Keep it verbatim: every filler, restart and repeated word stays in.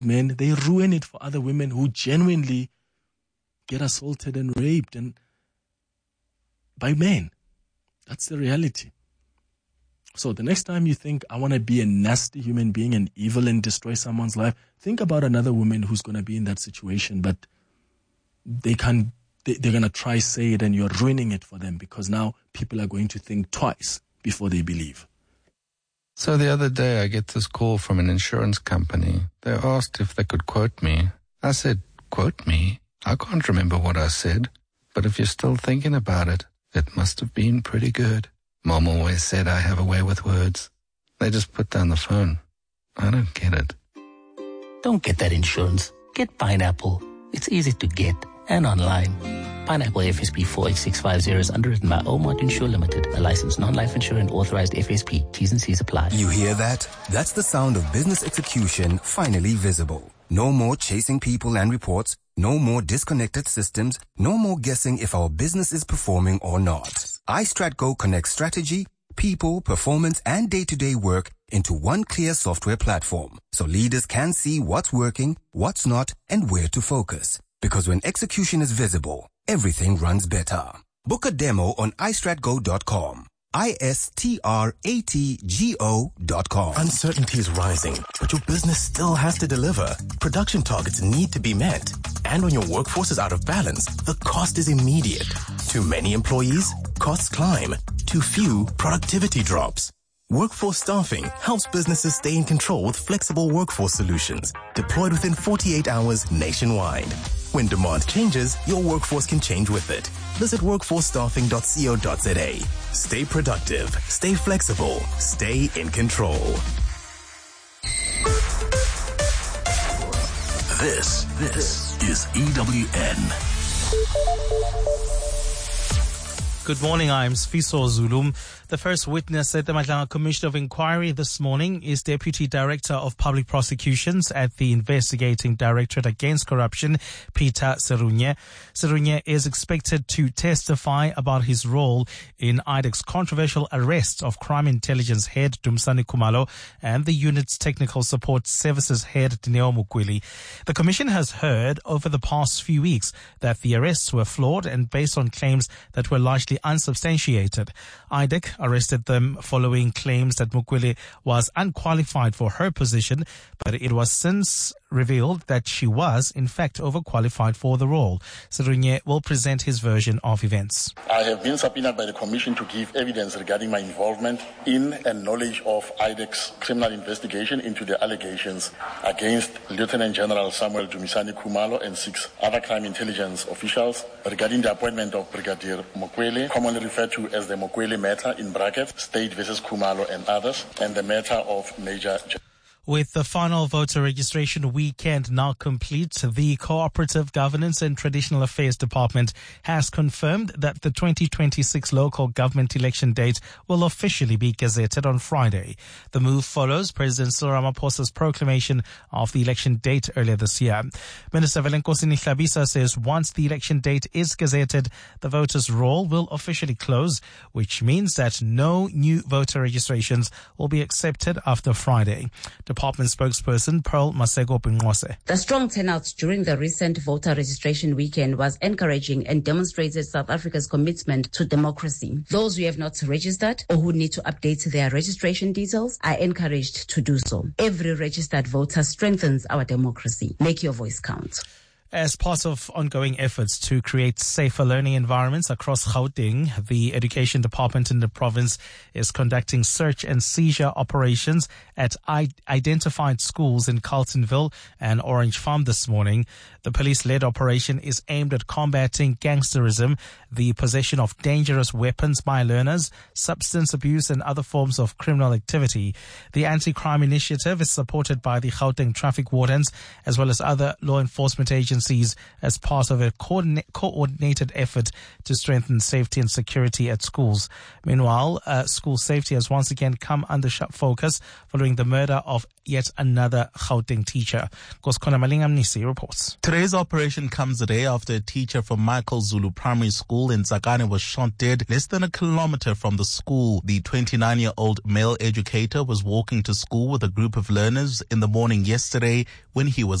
men, they ruin it for other women who genuinely get assaulted and raped and by men. That's the reality. So the next time you think, I want to be a nasty human being and evil and destroy someone's life, think about another woman who's going to be in that situation, but they can't, they, they're going to try say it and you're ruining it for them because now people are going to think twice before they believe. So the other day I get this call from an insurance company. They asked if they could quote me. I said, quote me? I can't remember what I said, but if you're still thinking about it, it must have been pretty good. Mom always said I have a way with words. They just put down the phone. I don't get it. Don't get that insurance. Get Pineapple. It's easy to get and online. Pineapple F S P four eight six five zero is underwritten by Omart Insure Limited, a licensed non-life insurer and authorized F S P. T's and C's apply. You hear that? That's the sound of business execution finally visible. No more chasing people and reports. No more disconnected systems. No more guessing if our business is performing or not. iStratGo connects strategy, people, performance, and day-to-day work into one clear software platform, so leaders can see what's working, what's not, and where to focus. Because when execution is visible, everything runs better. Book a demo on i strat go dot com. I S T R A T G O dot com. Uncertainty is rising, but your business still has to deliver. Production targets need to be met. And when your workforce is out of balance, the cost is immediate. Too many employees? Costs climb. Too few? Productivity drops. Workforce Staffing helps businesses stay in control with flexible workforce solutions deployed within forty-eight hours nationwide. When demand changes, your workforce can change with it. Visit workforce staffing dot co dot za. Stay productive, stay flexible, stay in control. This, this is E W N. Good morning, I'm Sfiso Zulum. The first witness at the Madlanga Commission of Inquiry this morning is Deputy Director of Public Prosecutions at the Investigating Directorate Against Corruption, Peter Serunye. Serunye is expected to testify about his role in I D E C's controversial arrest of Crime Intelligence Head Dumisani Khumalo and the unit's Technical Support Services Head Dineo Mukweli. The Commission has heard over the past few weeks that the arrests were flawed and based on claims that were largely unsubstantiated. I D E C arrested them following claims that Mukweli was unqualified for her position, but it was since revealed that she was, in fact, overqualified for the role. Serunye will present his version of events. I have been subpoenaed by the Commission to give evidence regarding my involvement in and knowledge of I D E C's criminal investigation into the allegations against Lieutenant General Samuel Dumisani Khumalo and six other crime intelligence officials regarding the appointment of Brigadier Mukweli, commonly referred to as the Mukweli matter in brackets, State versus Khumalo and others, and the matter of Major General. With the final voter registration weekend now complete, the Cooperative Governance and Traditional Affairs Department has confirmed that the twenty twenty-six local government election date will officially be gazetted on Friday. The move follows President Cyril Ramaphosa's proclamation of the election date earlier this year. Minister Velenkosini Hlabisa says once the election date is gazetted, the voters' roll will officially close, which means that no new voter registrations will be accepted after Friday. Department spokesperson Pearl Masego Bingose. The strong turnout during the recent voter registration weekend was encouraging and demonstrated South Africa's commitment to democracy. Those who have not registered or who need to update their registration details are encouraged to do so. Every registered voter strengthens our democracy. Make your voice count. As part of ongoing efforts to create safer learning environments across Gauteng, the Education Department in the province is conducting search and seizure operations at identified schools in Carltonville and Orange Farm this morning. The police-led operation is aimed at combating gangsterism, the possession of dangerous weapons by learners, substance abuse and other forms of criminal activity. The anti-crime initiative is supported by the Gauteng Traffic Wardens as well as other law enforcement agencies agencies as part of a coordinate, coordinated effort to strengthen safety and security at schools. Meanwhile, uh, school safety has once again come under sharp focus following the murder of yet another Gauteng teacher. Koskona Malingamnisi reports. Today's operation comes a day after a teacher from Michael Zulu Primary School in Tsakane was shot dead less than a kilometer from the school. The twenty-nine-year-old male educator was walking to school with a group of learners in the morning yesterday when he was